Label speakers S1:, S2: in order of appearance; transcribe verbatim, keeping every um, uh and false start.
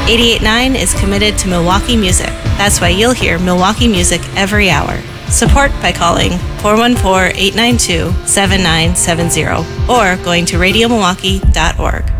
S1: eighty-eight point nine is committed to Milwaukee music. That's why you'll hear Milwaukee music every hour. Support by calling four one four, eight nine two, seven nine seven zero or going to radio milwaukee dot org.